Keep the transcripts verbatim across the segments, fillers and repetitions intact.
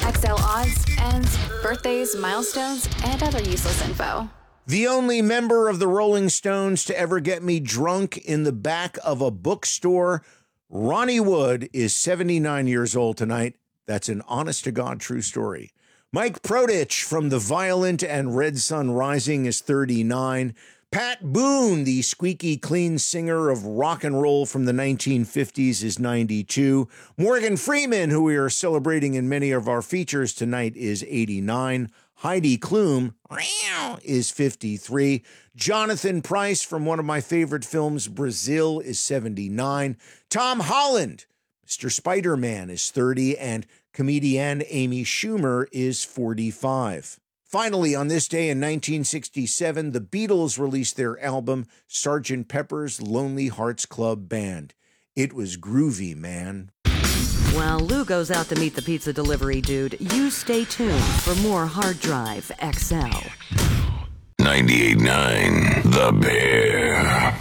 X L odds, ends, birthdays, milestones, and other useless info. The only member of the Rolling Stones to ever get me drunk in the back of a bookstore, Ronnie Wood, is seventy-nine years old tonight. That's an honest-to-God true story. Mike Prodich from The Violent and Red Sun Rising is thirty-nine. Pat Boone, the squeaky clean singer of rock and roll from the nineteen fifties, is ninety-two. Morgan Freeman, who we are celebrating in many of our features tonight, is eighty-nine. Heidi Klum is fifty-three. Jonathan Pryce from one of my favorite films, Brazil, is seventy-nine. Tom Holland, Mister Spider-Man, is thirty, and comedian Amy Schumer is forty-five. Finally, on this day in nineteen sixty-seven, the Beatles released their album, Sergeant Pepper's Lonely Hearts Club Band. It was groovy, man. While Lou goes out to meet the pizza delivery dude, you stay tuned for more Hard Drive X L. ninety-eight point nine The Bear.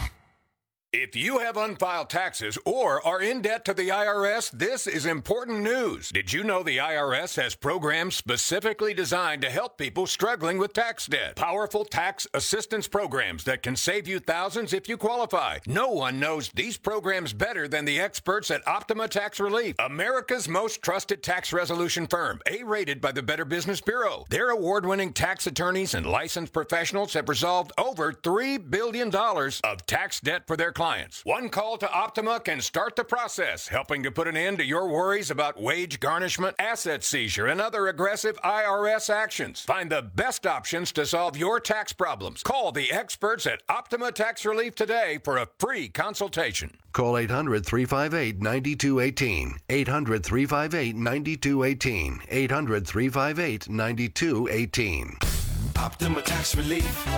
If you have unfiled taxes or are in debt to the I R S, this is important news. Did you know the I R S has programs specifically designed to help people struggling with tax debt? Powerful tax assistance programs that can save you thousands if you qualify. No one knows these programs better than the experts at Optima Tax Relief, America's most trusted tax resolution firm, A-rated by the Better Business Bureau. Their award-winning tax attorneys and licensed professionals have resolved over three billion dollars of tax debt for their clients. One call to Optima can start the process, helping to put an end to your worries about wage garnishment, asset seizure, and other aggressive I R S actions. Find the best options to solve your tax problems. Call the experts at Optima Tax Relief today for a free consultation. Call eight hundred, three five eight, nine two one eight. eight hundred, three five eight, nine two one eight. eight hundred, three five eight, nine two one eight. Optima Tax Relief.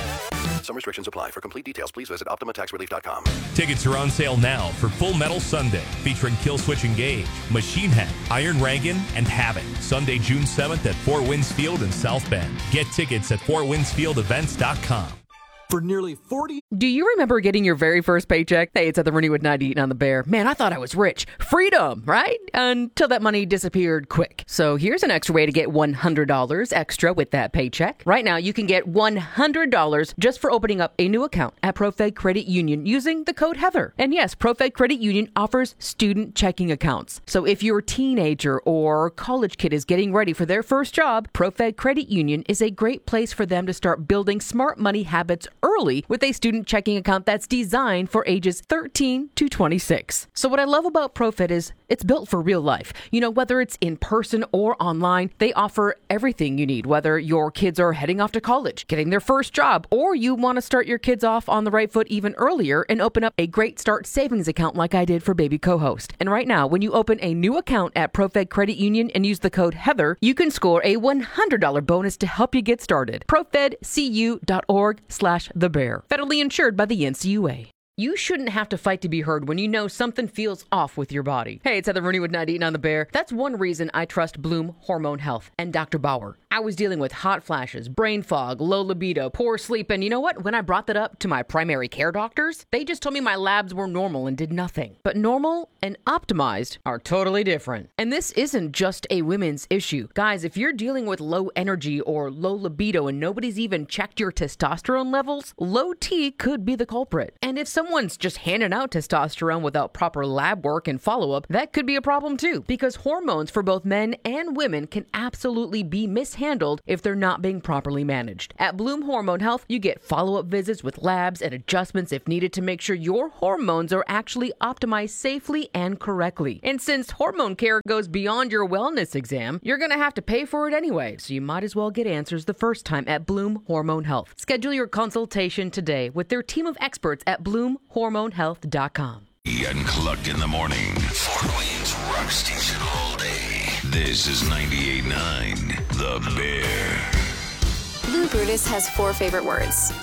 Some restrictions apply. For complete details, please visit optima tax relief dot com. Tickets are on sale now for Full Metal Sunday, featuring Killswitch Engage, Machine Head, Iron Reagan, and Havoc. Sunday, June seventh at Fort Winds Field in South Bend. Get tickets at fort winds field events dot com. For nearly forty... Do you remember getting your very first paycheck? Hey, it's at the Renewwood ninety-eight on the Bear. Man, I thought I was rich. Freedom, right? Until that money disappeared quick. So here's an extra way to get one hundred dollars extra with that paycheck. Right now, you can get one hundred dollars just for opening up a new account at ProFed Credit Union using the code Heather. And yes, ProFed Credit Union offers student checking accounts. So if your teenager or college kid is getting ready for their first job, ProFed Credit Union is a great place for them to start building smart money habits early with a student checking account that's designed for ages thirteen to twenty-six. So what I love about ProFed is it's built for real life. You know, whether it's in person or online, they offer everything you need, whether your kids are heading off to college, getting their first job, or you want to start your kids off on the right foot even earlier and open up a great start savings account like I did for baby co-host. And right now, when you open a new account at ProFed Credit Union and use the code Heather, you can score a one hundred dollars bonus to help you get started. ProFedCU.org slash the bear. Federally insured by the N C U A. You shouldn't have to fight to be heard when you know something feels off with your body. Hey, it's Heather Renewwood ninety-eight on the Bear. That's one reason I trust Bloom Hormone Health and Doctor Bauer. I was dealing with hot flashes, brain fog, low libido, poor sleep, and you know what? When I brought that up to my primary care doctors, they just told me my labs were normal and did nothing. But normal and optimized are totally different. And this isn't just a women's issue. Guys, if you're dealing with low energy or low libido and nobody's even checked your testosterone levels, low T could be the culprit. And if someone's just handing out testosterone without proper lab work and follow-up, that could be a problem too, because hormones for both men and women can absolutely be mishandled if they're not being properly managed. At Bloom Hormone Health, you get follow-up visits with labs and adjustments if needed to make sure your hormones are actually optimized safely and correctly. And since hormone care goes beyond your wellness exam, you're going to have to pay for it anyway, so you might as well get answers the first time at Bloom Hormone Health. Schedule your consultation today with their team of experts at bloom hormone health dot com. Unplugged in the morning. Fort Wayne's rock station all day. This is ninety-eight point nine The Bear. Blue Brutus has four favorite words.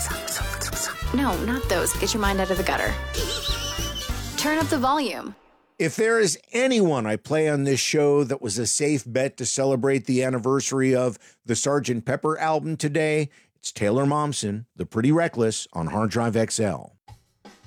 No, not those. Get your mind out of the gutter. Turn up the volume. If there is anyone I play on this show that was a safe bet to celebrate the anniversary of the Sergeant Pepper album today, it's Taylor Momsen, the Pretty Reckless, on Hard Drive X L.